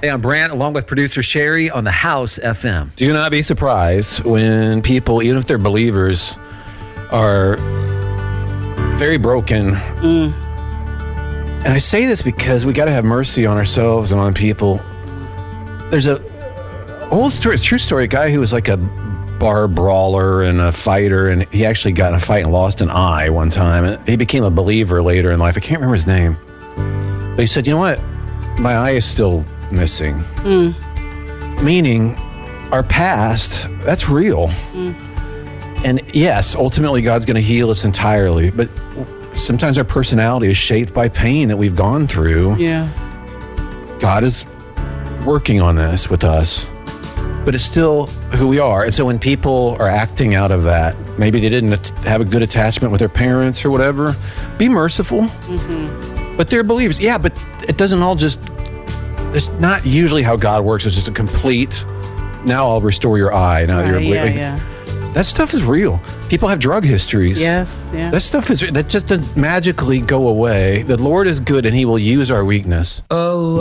Hey, I'm Brant, along with producer Sherry on the House FM. Do not be surprised when people, even if they're believers, are very broken. And I say this because we got to have mercy on ourselves and on people. There's a old story, it's a true story, a guy who was like a bar brawler and a fighter, and he actually got in a fight and lost an eye one time. And he became a believer later in life. I can't remember his name. But he said, you know what? My eye is still missing. Meaning, our past, that's real. And yes, ultimately God's going to heal us entirely, but sometimes our personality is shaped by pain that we've gone through. Yeah. God is working on this with us, but it's still who we are. And so when people are acting out of that, maybe they didn't have a good attachment with their parents or whatever, be merciful. But they're believers. Yeah, but it doesn't all just, it's not usually how God works. It's just a complete, now I'll restore your eye. Now you're That stuff is real. People have drug histories. Yes, yeah. That stuff that just doesn't magically go away. The Lord is good and he will use our weakness. Oh.